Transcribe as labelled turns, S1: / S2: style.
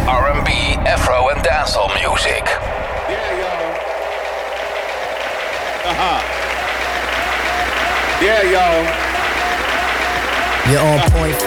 S1: R&B, Afro and dancehall music.
S2: Yeah, y'all. Yeah, y'all.
S3: You're on point.